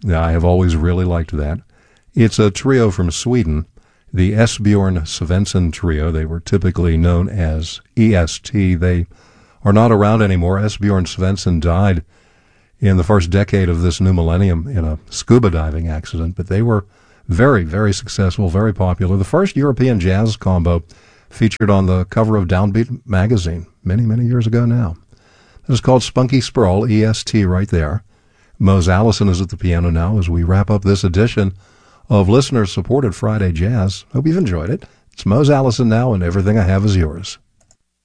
I have always really liked that. It's a trio from Sweden, the Esbjorn Svensson Trio. They were typically known as EST. They are not around anymore. Esbjorn Svensson died in the first decade of this new millennium in a scuba diving accident, but they were very, very successful, very popular. The first European jazz combo featured on the cover of Downbeat magazine many, many years ago now. It is called Spunky Sprawl, EST right there. Mose Allison is at the piano now as we wrap up this edition of listener-supported Friday Jazz. Hope you've enjoyed it. It's Mose Allison now, and Everything I Have Is Yours.